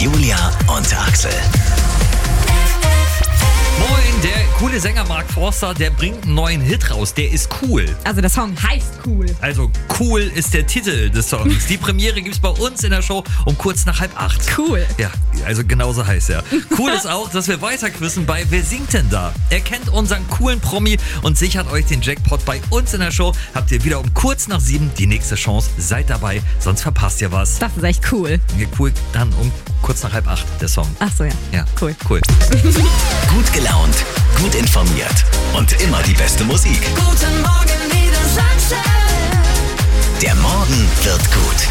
Julia und Axel. Moin, der coole Sänger Mark Forster, der bringt einen neuen Hit raus. Der ist cool. Also der Song heißt cool. Also cool ist der Titel des Songs. Die Premiere gibt's bei uns in der Show um kurz nach 7:30. Cool. Ja, also genauso heißt er. Cool ist auch, dass wir weiterquissen bei Wer singt denn da? Er kennt unseren coolen Promi und sichert euch den Jackpot bei uns in der Show. Habt ihr wieder um kurz nach 7 die nächste Chance. Seid dabei, sonst verpasst ihr was. Das ist echt cool. Ja, cool, dann um kurz nach 7:30 der Song. Ach so, ja. Ja, Cool. Gut gelaunt, gut informiert und immer die beste Musik. Guten Morgen, Niedersachsen. Der Morgen wird gut.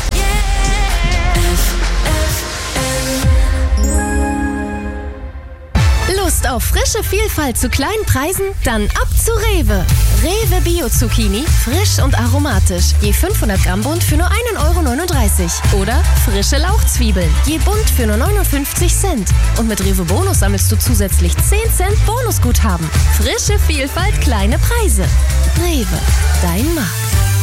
Lust auf frische Vielfalt zu kleinen Preisen? Dann ab zu Rewe. Rewe Bio Zucchini, frisch und aromatisch. Je 500 Gramm Bund für nur 1,39 €. Oder frische Lauchzwiebeln, je Bund für nur 59 Cent. Und mit Rewe Bonus sammelst du zusätzlich 10 Cent Bonusguthaben. Frische Vielfalt, kleine Preise. Rewe, dein Markt.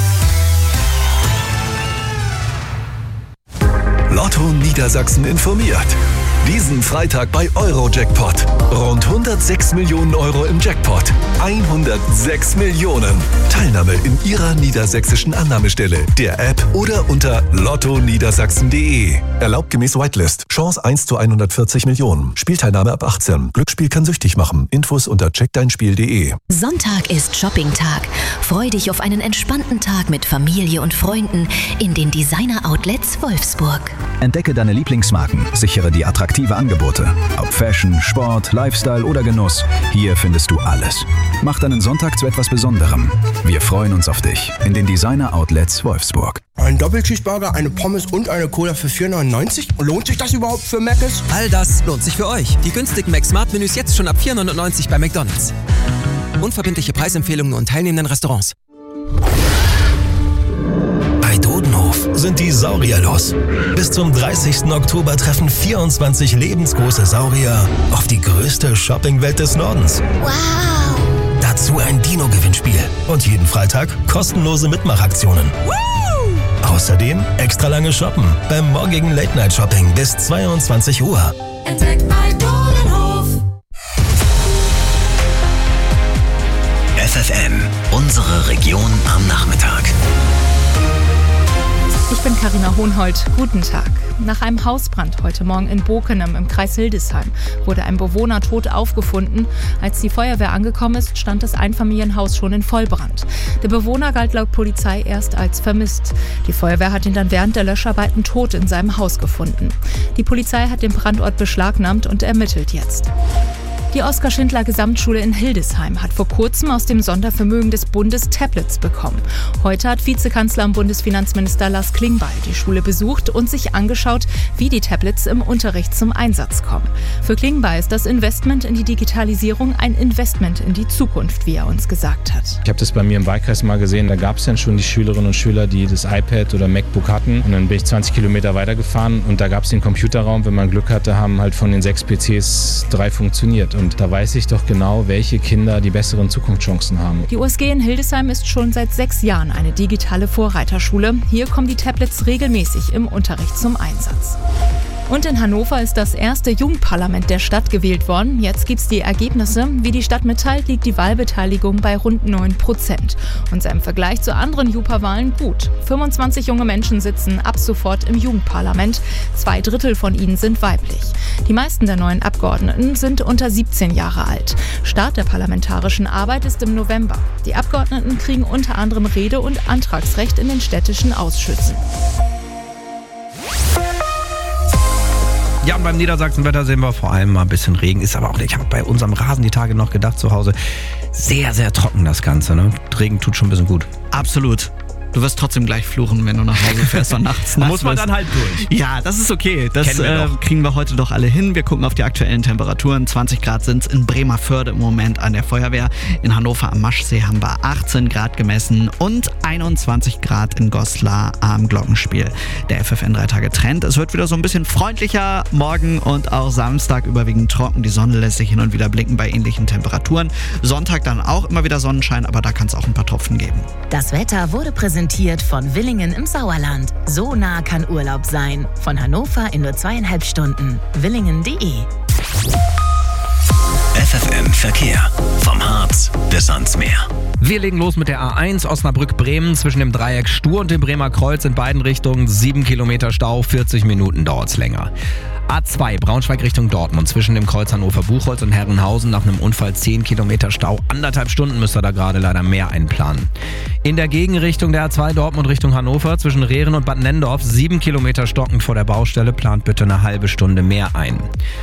Lotto Niedersachsen informiert. Diesen Freitag bei Eurojackpot. Rund 106 Millionen Euro im Jackpot. 106 Millionen. Teilnahme in Ihrer niedersächsischen Annahmestelle, der App oder unter lottoniedersachsen.de. Erlaubt gemäß Whitelist. Chance 1 zu 140 Millionen. Spielteilnahme ab 18. Glücksspiel kann süchtig machen. Infos unter checkdeinspiel.de. Sonntag ist Shoppingtag. Freu dich auf einen entspannten Tag mit Familie und Freunden in den Designer-Outlets Wolfsburg. Entdecke deine Lieblingsmarken, sichere die attraktive Angebote. Ob Fashion, Sport, Lifestyle oder Genuss, hier findest du alles. Mach deinen Sonntag zu etwas Besonderem. Wir freuen uns auf dich in den Designer-Outlets Wolfsburg. Ein Doppelcheeseburger, eine Pommes und eine Cola für 4,99 €? Lohnt sich das überhaupt für Mc's? All das lohnt sich für euch. Die günstigen Mac-Smart-Menüs jetzt schon ab 4,99 € bei McDonald's. Unverbindliche Preisempfehlungen nur in teilnehmenden Restaurants. Bei Dodenhof sind die Saurier los. Bis zum 30. Oktober treffen 24 lebensgroße Saurier auf die größte Shoppingwelt des Nordens. Wow! Dazu ein Dino-Gewinnspiel und jeden Freitag kostenlose Mitmachaktionen. Außerdem extra lange Shoppen beim morgigen Late-Night-Shopping bis 22 Uhr. Entdeckt bei Dodenhof. FFN, unsere Region am Nachmittag. Ich bin Carina Hohnhold. Guten Tag. Nach einem Hausbrand heute Morgen in Bokenem im Kreis Hildesheim wurde ein Bewohner tot aufgefunden. Als die Feuerwehr angekommen ist, stand das Einfamilienhaus schon in Vollbrand. Der Bewohner galt laut Polizei erst als vermisst. Die Feuerwehr hat ihn dann während der Löscharbeiten tot in seinem Haus gefunden. Die Polizei hat den Brandort beschlagnahmt und ermittelt jetzt. Die Oskar-Schindler-Gesamtschule in Hildesheim hat vor kurzem aus dem Sondervermögen des Bundes Tablets bekommen. Heute hat Vizekanzler und Bundesfinanzminister Lars Klingbeil die Schule besucht und sich angeschaut, wie die Tablets im Unterricht zum Einsatz kommen. Für Klingbeil ist das Investment in die Digitalisierung ein Investment in die Zukunft, wie er uns gesagt hat. Ich habe das bei mir im Wahlkreis mal gesehen, da gab es dann schon die Schülerinnen und Schüler, die das iPad oder MacBook hatten. Und dann bin ich 20 Kilometer weitergefahren und da gab es den Computerraum. Wenn man Glück hatte, haben halt von den 6 PCs 3 funktioniert. Und da weiß ich doch genau, welche Kinder die besseren Zukunftschancen haben. Die USG in Hildesheim ist schon seit 6 Jahren eine digitale Vorreiterschule. Hier kommen die Tablets regelmäßig im Unterricht zum Einsatz. Und in Hannover ist das erste Jugendparlament der Stadt gewählt worden. Jetzt gibt's die Ergebnisse. Wie die Stadt mitteilt, liegt die Wahlbeteiligung bei rund 9%. Und im Vergleich zu anderen Jupa-Wahlen gut. 25 junge Menschen sitzen ab sofort im Jugendparlament. 2/3 von ihnen sind weiblich. Die meisten der neuen Abgeordneten sind unter 17 Jahre alt. Start der parlamentarischen Arbeit ist im November. Die Abgeordneten kriegen unter anderem Rede- und Antragsrecht in den städtischen Ausschüssen. Ja, und beim Niedersachsenwetter sehen wir vor allem mal ein bisschen Regen. Ist aber auch, ich habe bei unserem Rasen die Tage noch gedacht zu Hause, sehr, sehr trocken das Ganze. Ne? Regen tut schon ein bisschen gut. Absolut. Du wirst trotzdem gleich fluchen, wenn du nach Hause fährst und nachts nass muss man wirst. dann halt durch. Ja, das ist okay. Das kriegen wir heute doch alle hin. Wir gucken auf die aktuellen Temperaturen. 20 Grad sind es in Bremervörde im Moment an der Feuerwehr. In Hannover am Maschsee haben wir 18 Grad gemessen und 21 Grad in Goslar am Glockenspiel. Der FFN 3-Tage-Trend. Es wird wieder so ein bisschen freundlicher. Morgen und auch Samstag überwiegend trocken. Die Sonne lässt sich hin und wieder blicken bei ähnlichen Temperaturen. Sonntag dann auch immer wieder Sonnenschein, aber da kann es auch ein paar Tropfen geben. Das Wetter wurde präsentiert präsentiert von Willingen im Sauerland. So nah kann Urlaub sein. Von Hannover in nur 2,5 Stunden. Willingen.de. FFN Verkehr. Vom Harz bis ans Meer. Wir legen los mit der A1 Osnabrück-Bremen zwischen dem Dreieck Stur und dem Bremer Kreuz in beiden Richtungen. 7 Kilometer Stau, 40 Minuten dauert's länger. A2 Braunschweig Richtung Dortmund zwischen dem Kreuz Hannover-Buchholz und Herrenhausen nach einem Unfall 10 Kilometer Stau. 1,5 Stunden müsst ihr da gerade leider mehr einplanen. In der Gegenrichtung der A2 Dortmund Richtung Hannover zwischen Rehren und Bad Nennendorf 7 Kilometer stockend vor der Baustelle. Plant bitte eine halbe Stunde mehr ein.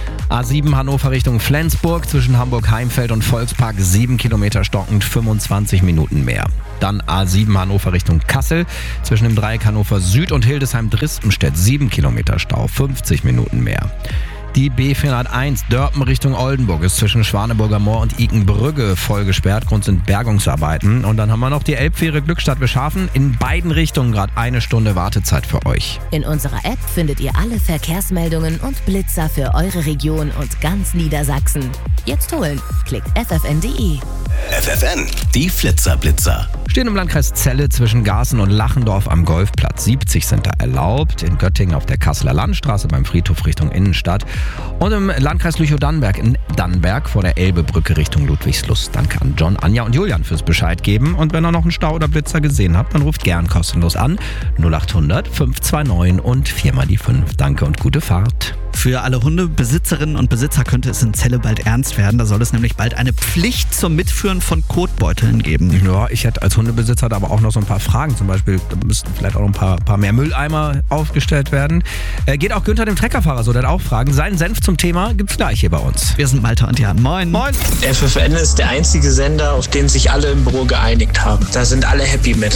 A7 Hannover Richtung Flensburg zwischen Hamburg-Heimfeld und Volkspark 7 Kilometer stockend, 25 Minuten mehr. Dann A7 Hannover Richtung Kassel zwischen dem Dreieck Hannover Süd und Hildesheim-Drispenstedt 7 Kilometer Stau, 50 Minuten mehr. Die B401 Dörpen Richtung Oldenburg ist zwischen Schwaneburger Moor und Ikenbrügge voll gesperrt. Grund sind Bergungsarbeiten. Und dann haben wir noch die Elbfähre Glückstadt-Beschafen. In beiden Richtungen gerade 1 Stunde Wartezeit für euch. In unserer App findet ihr alle Verkehrsmeldungen und Blitzer für eure Region und ganz Niedersachsen. Jetzt holen. Klickt ffn.de. FFN, die Flitzer-Blitzer. Stehen im Landkreis Celle zwischen Garßen und Lachendorf am Golfplatz. 70 sind da erlaubt. In Göttingen auf der Kasseler Landstraße beim Friedhof Richtung Innenstadt. Und im Landkreis Lüchow-Dannenberg in Dannenberg vor der Elbebrücke Richtung Ludwigslust. Danke an John, Anja und Julian fürs Bescheid geben. Und wenn ihr noch einen Stau oder Blitzer gesehen habt, dann ruft gern kostenlos an. 0800 529 und 4x5. Danke und gute Fahrt. Für alle Hundebesitzerinnen und Besitzer könnte es in Celle bald ernst werden. Da soll es nämlich bald eine Pflicht zum Mitführen von Kotbeuteln geben. Ja, ich hätte als Hundebesitzer da aber auch noch so ein paar Fragen. Zum Beispiel, da müssten vielleicht auch noch ein paar mehr Mülleimer aufgestellt werden. Geht auch Günther dem Treckerfahrer so, der hat auch Fragen. Seinen Senf zum Thema gibt's gleich hier bei uns. Wir sind Malte und Jan. Moin. Moin. FFN ist der einzige Sender, auf den sich alle im Büro geeinigt haben. Da sind alle happy mit.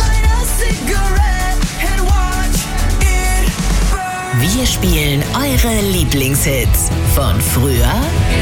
Wir spielen eure Lieblingshits von früher